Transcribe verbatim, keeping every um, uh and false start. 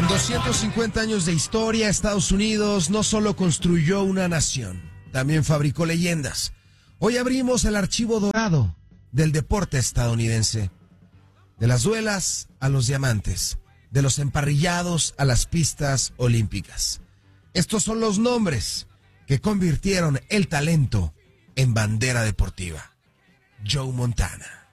Con doscientos cincuenta años de historia, Estados Unidos no solo construyó una nación, también fabricó leyendas. Hoy abrimos el archivo dorado del deporte estadounidense. De las duelas a los diamantes, de los emparrillados a las pistas olímpicas. Estos son los nombres que convirtieron el talento en bandera deportiva. Joe Montana.